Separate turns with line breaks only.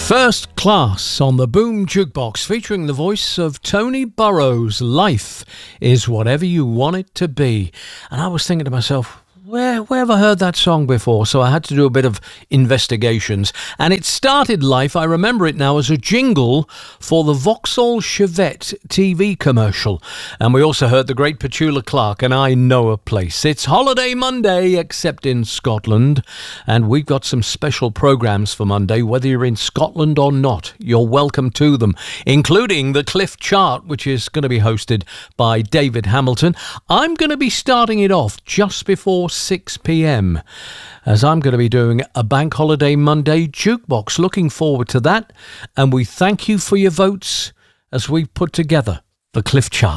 First Class on the Boom Jukebox, featuring the voice of Tony Burrows. Life is whatever you want it to be. And I was thinking to myself, where have I heard that song before? So I had to do a bit of investigations. And it started life, I remember it now, as a jingle for the Vauxhall Chevette TV commercial. And we also heard the great Petula Clark and I Know a Place. It's Holiday Monday, except in Scotland. And we've got some special programmes for Monday. Whether you're in Scotland or not, you're welcome to them, including the Cliff Chart, which is going to be hosted by David Hamilton. I'm going to be starting it off just before 6 p.m. as I'm going to be doing a Bank Holiday Monday jukebox. Looking forward to that, and we thank you for your votes as we put together the Cliff Chart.